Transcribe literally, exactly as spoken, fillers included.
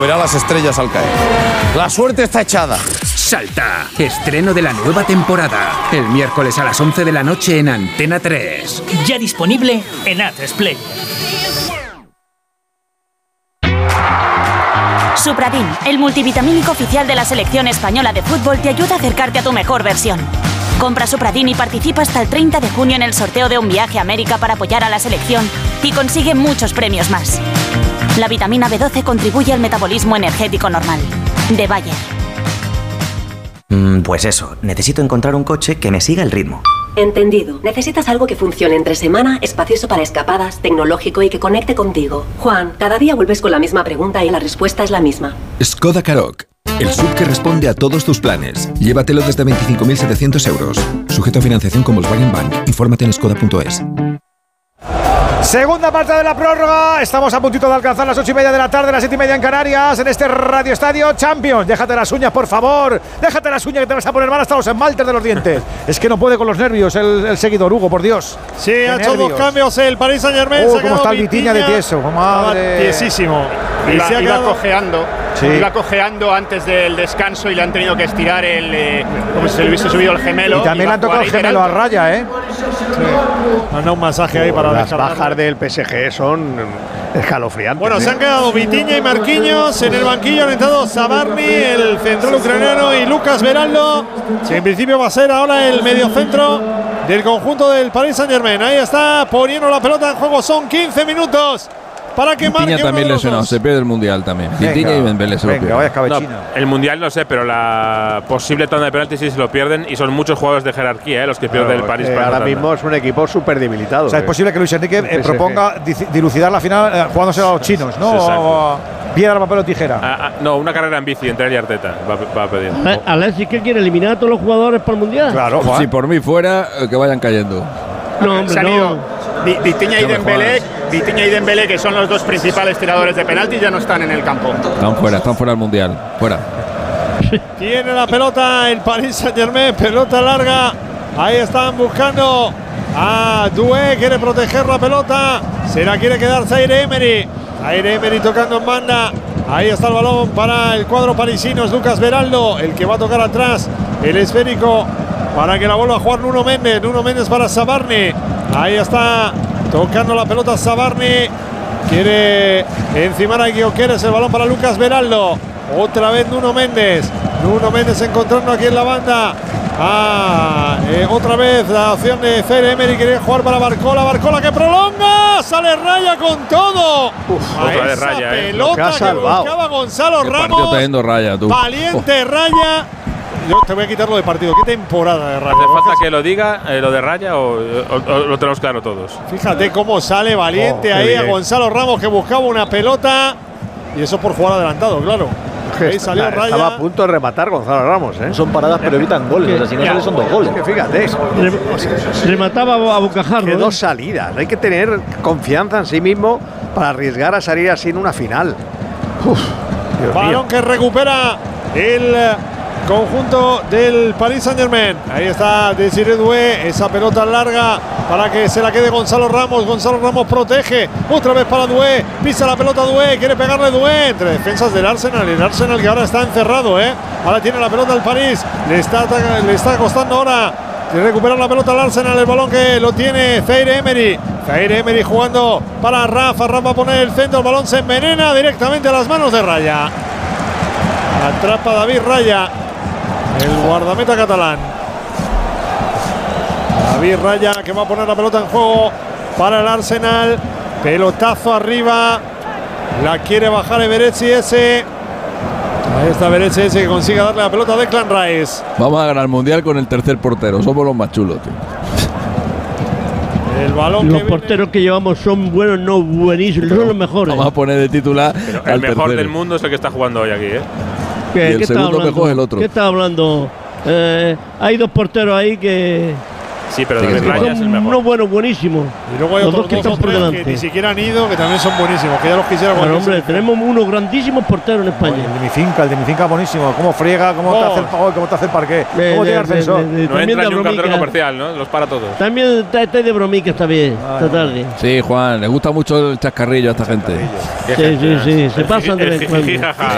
Verá las estrellas al caer. La suerte está echada. Salta, estreno de la nueva temporada. El miércoles a las once de la noche en Antena tres. Ya disponible en A tres Play. Supradin, el multivitamínico oficial de la selección española de fútbol, te ayuda a acercarte a tu mejor versión. Compra Supradin y participa hasta el treinta de junio en el sorteo de un viaje a América para apoyar a la selección y consigue muchos premios más. La vitamina B doce contribuye al metabolismo energético normal. De Bayer. Mm, pues eso, necesito encontrar un coche que me siga el ritmo. Entendido. Necesitas algo que funcione entre semana, espacioso para escapadas, tecnológico y que conecte contigo. Juan, cada día vuelves con la misma pregunta y la respuesta es la misma. Skoda Karoq, el S U V que responde a todos tus planes. Llévatelo desde veinticinco mil setecientos euros. Sujeto a financiación con Volkswagen Bank. Infórmate en skoda punto es. Segunda parte de la prórroga. Estamos a puntito de alcanzar las ocho y media de la tarde, las siete y media en Canarias, en este Radio Estadio Champions. Déjate las uñas, por favor. Déjate las uñas que te vas a poner mal hasta los esmaltes de los dientes. Es que no puede con los nervios el, el seguidor, Hugo, por Dios. Sí, ha hecho dos cambios el Paris Saint-Germain. Oh, cómo está el Vitinha de tieso. Madre. Tiesísimo. Y iba, se ha iba quedado... cojeando. Sí. Iba cojeando antes del descanso y le han tenido que estirar el, eh, como si se le hubiese subido el gemelo. Y también le han tocado el gemelo a raya, ¿eh? Sí. Han dado un masaje ahí para las bajas del P S G son escalofriantes. Bueno, ¿eh? se han quedado Vitinha y Marquinhos en el banquillo. Han entrado Zabarni, el central ucraniano, y Lucas Beraldo. Sí, en principio va a ser ahora el mediocentro del conjunto del Paris Saint-Germain. Ahí está poniendo la pelota en juego. Son quince minutos. Para que marque Vitinha también lesionado, se pierde el Mundial también. Vitinha y Dembélé se lo pierden. No, el Mundial no sé, pero la posible tanda de penaltis sí se lo pierden y son muchos jugadores de jerarquía, ¿eh? Los que claro, pierde el París. Eh, ahora mismo es un equipo súper debilitado. O sea, es posible que Luis Enrique eh, proponga dilucidar la final eh, jugándose a los chinos, ¿no? O piedra, papel o tijera. Ah, ah, no, una carrera en bici entre él y Arteta va, va a pedir. Alexis, ¿qué quiere? ¿Eliminar a todos los jugadores para el Mundial? Claro, Juan. Si por mí fuera, que vayan cayendo. No, hombre, se han ido Vitinha y Dembélé, Vitinha y Dembélé, que son los dos principales tiradores de penaltis, ya no están en el campo. Están fuera, están fuera del Mundial. Fuera. Tiene la pelota el Paris Saint-Germain, pelota larga. Ahí están buscando a Doué, quiere proteger la pelota. Se la quiere quedar Zaire Emery. Zaire Emery tocando en banda. Ahí está el balón para el cuadro parisino. Es Lucas Beraldo el que va a tocar atrás el esférico para que la vuelva a jugar Nuno Méndez. Nuno Méndez para Zabarni. Ahí está tocando la pelota Zabarni. Quiere encimar a Guioqueres. El balón para Lucas Beraldo. Otra vez Nuno Méndez. Nuno Méndez encontrando aquí en la banda. Ah, eh, otra vez la opción de Zaire Emery. Quiere jugar para Barcola. Barcola que prolonga. Sale Raya con todo. Uf, a otra vez esa Raya, pelota eh. que, que buscaba Gonzalo Ramos. Teniendo Raya, tú. Valiente oh. Raya. Yo te voy a quitar lo de partido. ¿Qué temporada de Raya? ¿Hace falta que lo diga, eh, lo de Raya, o, o, o lo tenemos claro todos? Fíjate cómo sale Valiente oh, ahí bien. a Gonzalo Ramos, que buscaba una pelota. Y eso por jugar adelantado, claro. Ahí salió Estaba Raya. a punto de rematar Gonzalo Ramos, ¿eh? Son paradas, pero evitan goles. O sea, si no sale, son dos goles. Es que fíjate. Remataba a bocajarro. Que ¿eh? dos salidas. Hay que tener confianza en sí mismo para arriesgar a salir así en una final. Uf, Dios Balón mío. que recupera el conjunto del Paris Saint-Germain. Ahí está Desiré Doué, esa pelota larga para que se la quede Gonzalo Ramos. Gonzalo Ramos protege, otra vez para Doué, pisa la pelota Doué, quiere pegarle Doué entre defensas del Arsenal. El Arsenal que ahora está encerrado, ¿eh? Ahora tiene la pelota el París, le está, le está costando ahora de recuperar la pelota al Arsenal. El balón que lo tiene Zaire Emery. Zaire Emery jugando para Rafa. Rafa va a poner el centro, el balón se envenena directamente a las manos de Raya. Atrapa David Raya, el guardameta catalán. David Raya que va a poner la pelota en juego para el Arsenal. Pelotazo arriba. La quiere bajar Eberechi ese. Ahí está Eberechi ese que consigue darle la pelota a Declan Rice. Vamos a ganar el Mundial con el tercer portero. Somos los más chulos, tío. El balón los que porteros viene. que llevamos son buenos, no buenísimos, son los mejores. Vamos a poner de titular. Pero el al mejor tercero. del mundo es el que está jugando hoy aquí, ¿eh? Y el ¿Qué segundo mejor es el otro. ¿Qué está hablando? Eh, hay dos porteros ahí que. Sí, pero Sí, David que sí, Raya son es el mejor. unos buenos, buenísimos. Y luego hay Los otros dos que dos están por hombres delante. que ni siquiera han ido, que también son buenísimos, que ya los quisiera Bueno, cualquier hombre, tenemos unos grandísimos porteros en España. El de mi finca, el de mi finca buenísimo. Cómo friega, cómo Oh. te hace el pago, cómo te hace el parqué. De- Cómo de- tiene el de- ascensor. de- de- No también entra de ni un cartero bromica. comercial, ¿no? Los para todos. También está este de bromica esta bien, esta tarde. Sí, Juan, le gusta mucho el chascarrillo a esta gente. Sí, sí, sí, se pasan de vez en cuando. Jijijaja.